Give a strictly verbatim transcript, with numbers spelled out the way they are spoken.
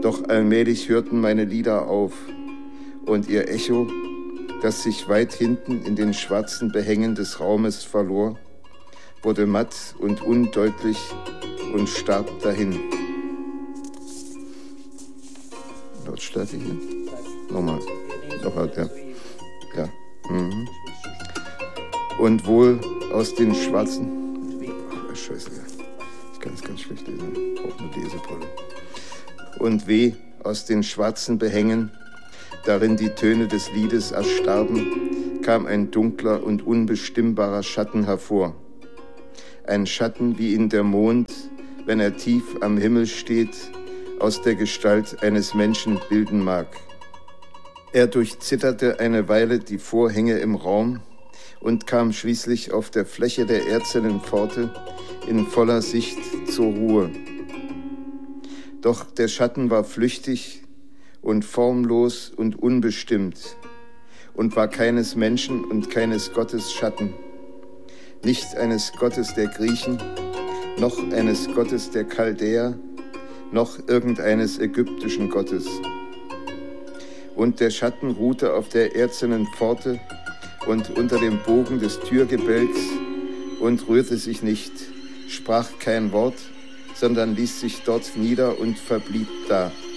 Doch allmählich hörten meine Lieder auf, und ihr Echo, das sich weit hinten in den schwarzen Behängen des Raumes verlor, wurde matt und undeutlich und starb dahin. Lautstärke hier? Nochmal. Nochmal, ja. Ja. Mhm. Und wohl aus den schwarzen... Ach, Scheiße, ja. Ich kann es ganz schlecht lesen. Ich brauche eine Lesebrille. Und weh aus den schwarzen Behängen, darin die Töne des Liedes erstarben, kam ein dunkler und unbestimmbarer Schatten hervor. Ein Schatten, wie ihn der Mond, wenn er tief am Himmel steht, aus der Gestalt eines Menschen bilden mag. Er durchzitterte eine Weile die Vorhänge im Raum und kam schließlich auf der Fläche der erzenen Pforte in voller Sicht zur Ruhe. Doch der Schatten war flüchtig und formlos und unbestimmt und war keines Menschen und keines Gottes Schatten, nicht eines Gottes der Griechen, noch eines Gottes der Chaldäer, noch irgendeines ägyptischen Gottes. Und der Schatten ruhte auf der erzenen Pforte und unter dem Bogen des Türgebälks und rührte sich nicht, sprach kein Wort, sondern ließ sich dort nieder und verblieb da.